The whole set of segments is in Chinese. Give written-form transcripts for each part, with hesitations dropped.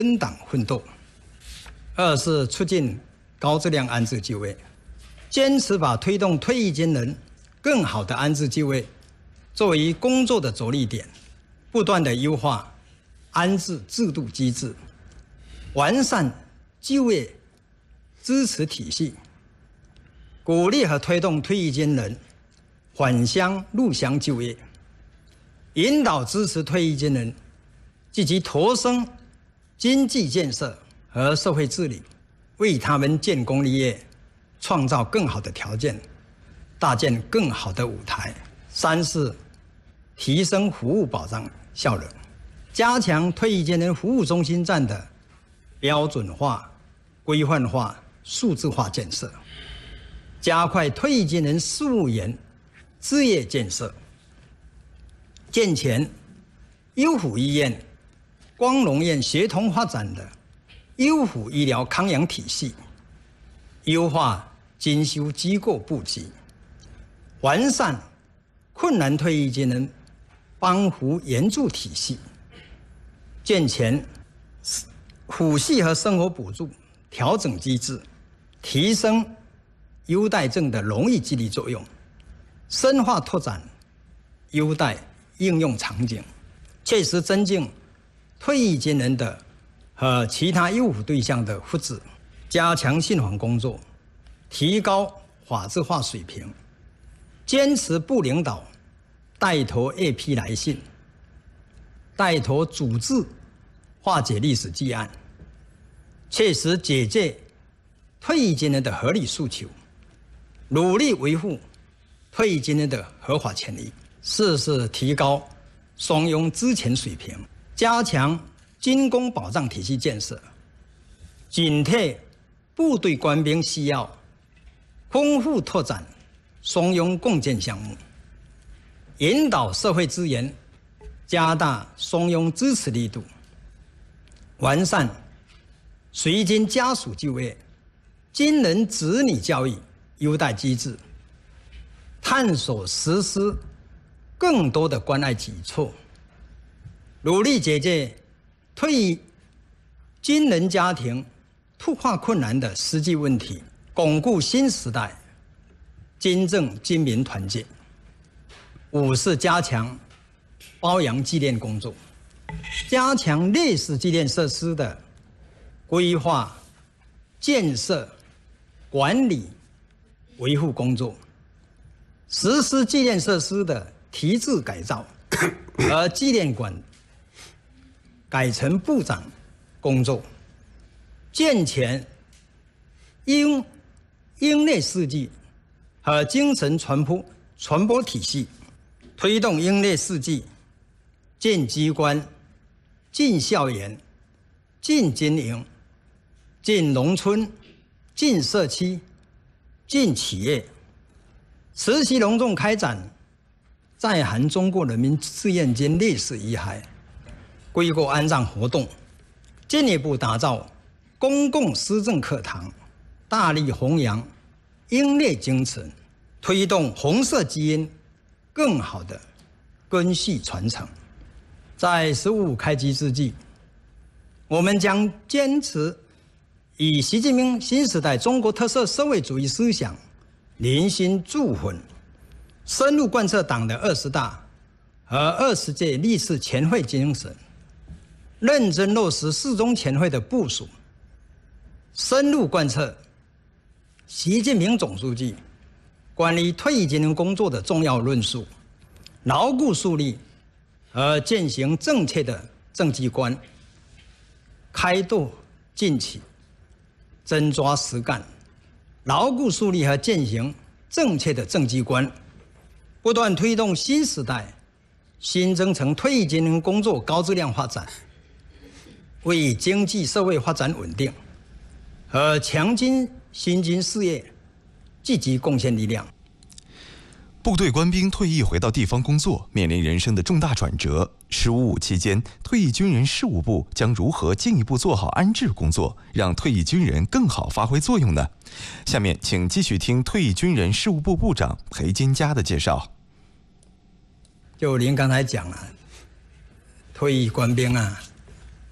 跟党奋斗；二是促进高质量安置就业，坚持把推动退役军人更好的安置就业作为工作的着力点，不断的优化安置制度机制，完善就业支持体系，鼓励和推动退役军人返乡入乡就业，引导支持退役军人积极投身经济建设和社会治理，为他们建功立业创造更好的条件，搭建更好的舞台。三是提升服务保障效能，加强退役军人服务中心站的标准化、规范化、数字化建设，加快退役军人事务员置业建设，健全优抚医院、光荣院协同发展的优抚医疗康养体系，优化进修机构布局，完善困难退役军人帮扶援助体系，健全抚恤和生活补助调整机制，提升优待证的容易激励作用，深化拓展优待应用场景，切实增进退役军人的和其他优抚对象的福祉，加强信访工作，提高法治化水平，坚持部领导带头业批来信，带头组织化解历史积案，切实解决退役军人的合理诉求，努力维护退役军人的合法权益。四是提高双庸资遣水平，加强军工保障体系建设，紧贴部队官兵需要，丰富拓展双庸共建项目，引导社会资源加大双庸支持力度，完善随军家属就业、军人子女教育优待机制，探索实施更多的关爱举措，努力解决退役军人家庭突发困难的实际问题，巩固新时代军政军民团结。五是加强褒扬纪念工作，加强烈士纪念设施的规划、建设、管理、维护工作，实施纪念设施的提质改造，而纪念馆改成部长工作，健全英烈事迹和精神传播体系，推动英烈事迹进机关、进校园、进军营、进农村、进社区、进企业，持续隆重开展在韩中国人民志愿军烈士遗骸归国安葬活动，进一步打造公共施政课堂，大力弘扬英烈精神，推动红色基因更好的根系传承。在15开机之际，我们将坚持以习近平新时代中国特色社会主义思想凝心铸魂，深入贯彻党的20大和20届历次全会精神，认真落实4中全会的部署，深入贯彻习近平总书记关于退役军人工作的重要论述，牢固树立和践行正确的政绩观，开拓进取，真抓实干，牢固树立和践行正确的政绩观，不断推动新时代新征程退役军人工作高质量发展，为经济社会发展稳定和强军新军事业积极贡献力量。 部队官兵退役回到地方工作，面临人生的重大转折。15期间，退役军人事务部将如何进一步做好安置工作，让退役军人更好发挥作用呢？下面请继续听退役军人事务部部长裴金佳的介绍。 就您刚才讲了，退役官兵啊，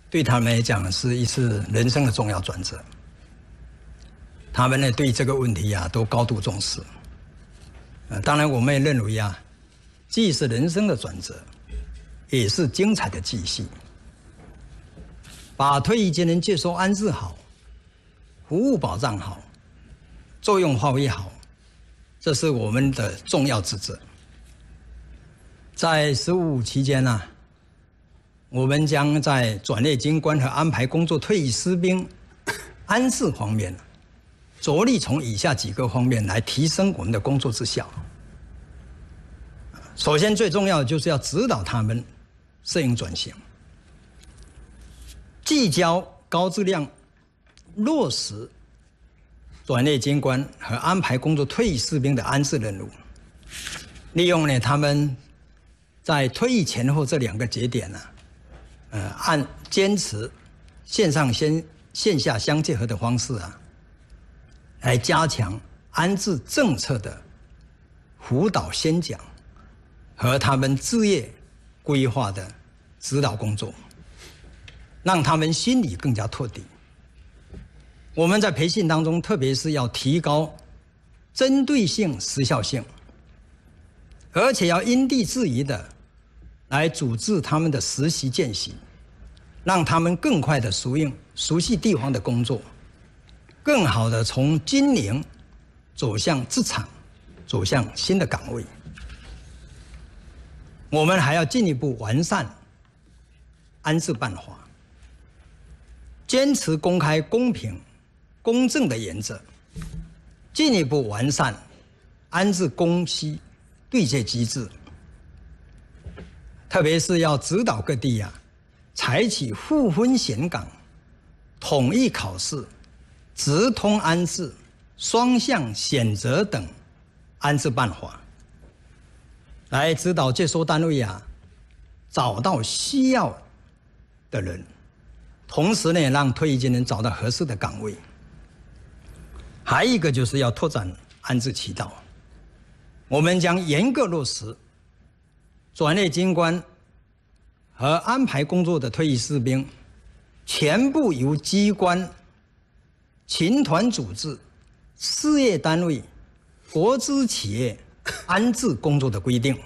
对他们来讲是一次人生的重要转折。他们呢对这个问题都高度重视。当然我们也认为既是人生的转折，也是精彩的继续。把退役军人接收安置好，服务保障好，作用发挥好，这是我们的重要职责。在15五期间我们将在转列军官和安排工作退役士兵安置方面着力从以下几个方面来提升我们的工作绩效。首先最重要的就是要指导他们适应转型，聚焦高质量落实转列军官和安排工作退役士兵的安置任务，利用他们在退役前后这2个节点按坚持线上线下相结合的方式来加强安置政策的辅导宣讲和他们置业规划的指导工作，让他们心里更加托底。我们在培训当中，特别是要提高针对性、时效性，而且要因地制宜的来组织他们的实习见习，让他们更快的熟悉地方的工作，更好的从经营走向职场，走向新的岗位。我们还要进一步完善安置办法，坚持公开、公平、公正的原则，进一步完善安置供需对接机制，特别是要指导各地采取互分选岗、统一考试、直通安置、双向选择等安置办法，来指导接收单位找到需要的人，同时呢让退役军人找到合适的岗位。还有一个就是要拓展安置渠道，我们将严格落实转列军官和安排工作的退役士兵全部由机关、群团组织、事业单位、国资企业安置工作的规定，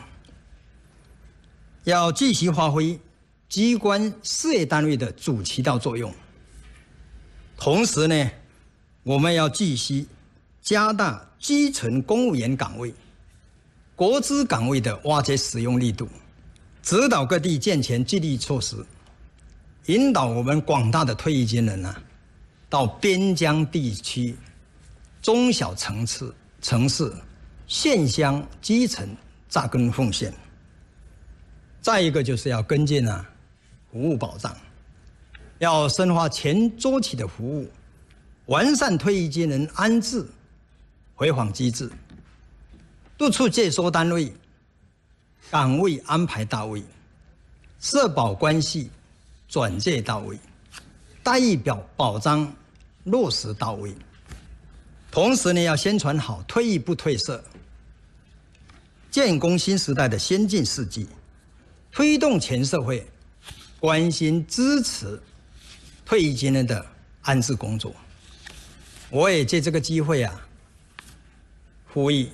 要继续发挥机关、事业单位的主渠道作用。同时呢，我们要继续加大基层公务员岗位、国资岗位的挖掘使用力度，指导各地健全激励措施，引导我们广大的退役军人到边疆地区、中小城市、县乡基层扎根奉献。再一个就是要跟进服务保障，要深化全周期的服务，完善退役军人安置回访机制，督促接收单位岗位安排到位，社保关系转介到位，待遇保障落实到位。同时呢，要宣传好退役不褪色、建功新时代的先进事迹，推动全社会关心支持退役军人的安置工作。我也借这个机会呼吁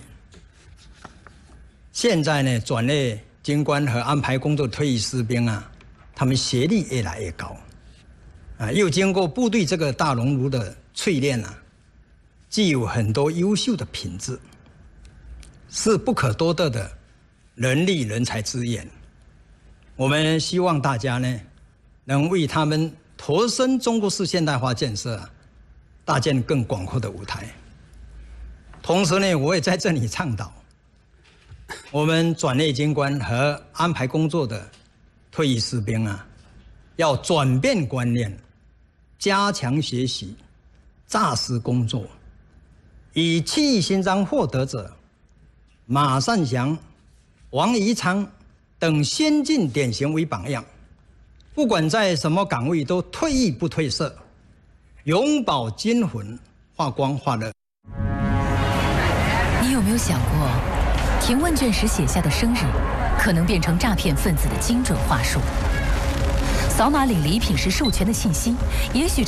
现在呢转列军官和安排工作退役士兵他们学历越来越高又经过部队这个大熔炉的淬炼具有很多优秀的品质，是不可多得的人力人才资源。我们希望大家呢能为他们投身中国式现代化建设搭建更广阔的舞台。同时呢，我也在这里倡导我们转列军官和安排工作的退役士兵要转变观念，加强学习，扎实工作，以7亿勋章获得者马善祥、王宜昌等先进典型为榜样，不管在什么岗位都退役不褪色，永葆军魂，发光发热。 你有没有想过，填问卷时写下的生日，可能变成诈骗分子的精准话术？ 扫码领礼品时授权的信息，也许